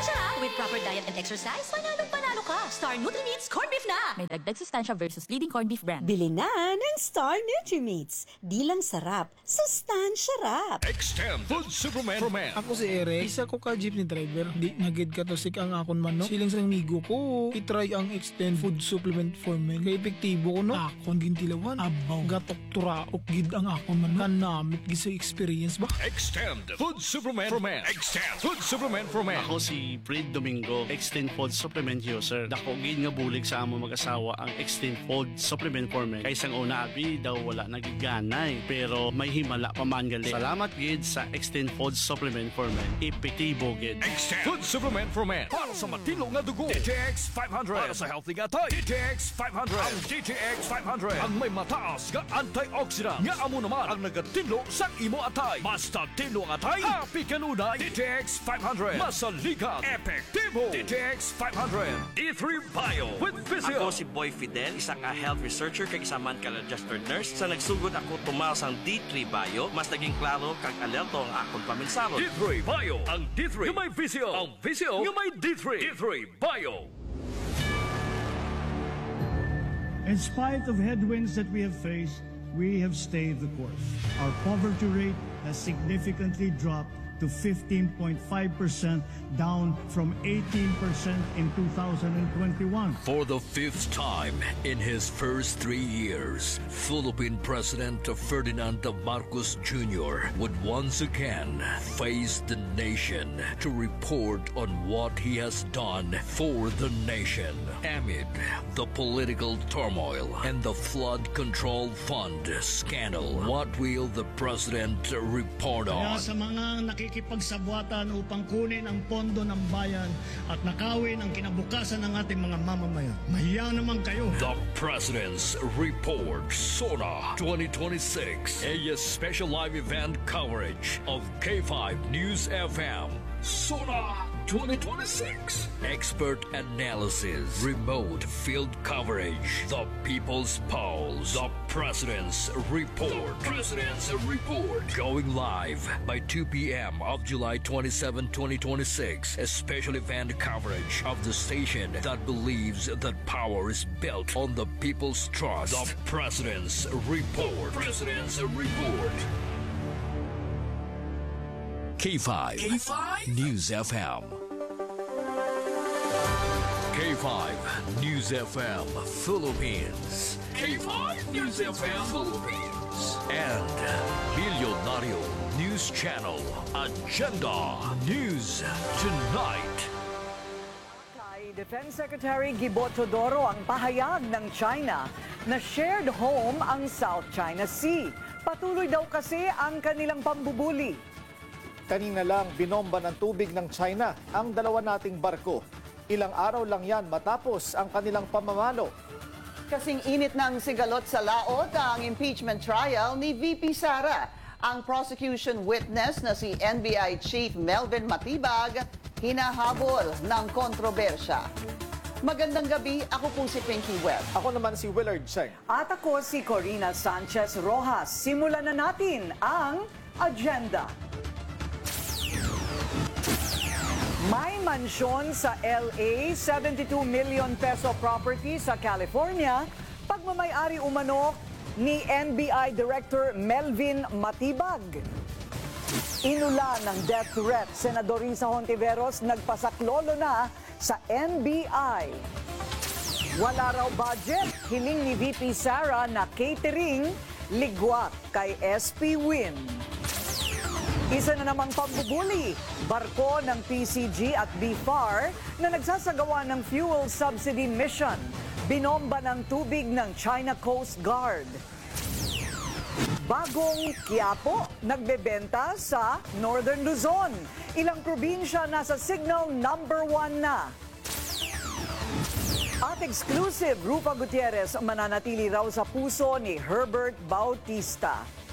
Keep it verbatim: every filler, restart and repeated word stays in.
siya. With proper diet and exercise, panalo-panalo ka. Star Nutri-Meats Corned Beef na. May dagdag sustansya versus leading corned beef brand. Bili na ng Star Nutri-Meats. Di lang sarap, sustansya rap. Extend Food Supplement for Men. Ako si Eric, isa ko ka jeepney driver. Di nagid ka to sik ang akon man no. Siling sa migo ko, itry ang Extend Food Supplement for Men. Kay epektibo ko no. Akon gintilawan, abaw, gatok turaok gid ang akon man no. Kanamit gid sa experience ba? Extend Food Supplement for Men. Extend Food Supplement for Men. Ako si Fred Domingo, Extend Food Supplement user. Dako gid nga bulig sa amo mag-asawa ang Extend Food Supplement for Men. Kay sang una abi daw wala nagiganay pero may himala pa man gali. Salamat gid sa Extend Food Supplement for Men. Epektibo gid. Extend Food Supplement for Men. Para sa matino nga dugo. D T X five hundred. Para sa healthy nga tay. D T X five hundred. Ang D T X five hundred. Ang may mataas nga antioxidant. Nga amo naman ang nagatinlo sa imo atay. Basta tinlo ang atay. Happy kanunay. D T X five hundred. Masaligan. Epektibo. D T X five hundred. D three Bio with Visio. Ako si Boy Fidel, isang ka health researcher kay isaman ka registered nurse. Sa nagsugod ako tumaw sang D three Bio, mas naging klaro kag alerto ang akong paminsaro. D three Bio. Ang D three nga may Visio. Ang Visio nga may D three. D three Bio. In spite of headwinds that we have faced, we have stayed the course. Our poverty rate has significantly dropped to fifteen point five percent, down from eighteen percent in two thousand twenty-one. For the fifth time in his first three years, Philippine President Ferdinand Marcos Junior would once again face the nation to report on what he has done for the nation. Amid the political turmoil and the flood control fund scandal, what will the President report Kaya on? sa mga nakikipagsabwatan upang kunin ang pondo ng bayan at nakawin ang kinabukasan ng ating mga mamamayan, mahiya naman kayo. The President's Report, SONA twenty twenty-six, a special live event coverage of K five News F M. SONA twenty twenty-six. Expert analysis, remote field coverage, the People's Polls, the President's Report. President's Report. Going live by two p.m. of July twenty-seventh, twenty twenty-six. A special event coverage of the station that believes that power is built on the people's trust. The President's Report. President's Report. K five. K five? News F M. K five News F M Philippines. K five News F M Philippines. And Milyonaryo News Channel. Agenda News Tonight. Kay Defense Secretary Gibo Teodoro ang pahayag ng China na shared home ang South China Sea. Patuloy daw kasi ang kanilang pambubuli. Kanina lang binomba ng tubig ng China ang dalawa nating barko. Ilang araw lang yan matapos ang kanilang pamamalo. Kasing init ng sigalot sa laot ang impeachment trial ni V P Sara. Ang prosecution witness na si N B I Chief Melvin Matibag hinahabol ng kontrobersya. Magandang gabi, ako po si Pinky Webb. Ako naman si Willard Cheng. At ako si Corina Sanchez Rojas. Simulan na natin ang agenda. May mansyon sa L A, seventy-two million peso property sa California, pagmamayari umano ni N B I Director Melvin Matibag. Inulan ng death threat, Senador Risa Hontiveros nagpasaklolo na sa N B I. Wala raw budget, hiling ni V P Sara na catering, ligwak kay S P Win. Isa na namang pambubuli, barko ng P C G at B F A R na nagsasagawa ng fuel subsidy mission. Binomba ng tubig ng China Coast Guard. Bagong Quiapo, nagbebenta sa Northern Luzon. Ilang probinsya nasa signal number one na. At exclusive, Rufa Gutierrez mananatili raw sa puso ni Herbert Bautista.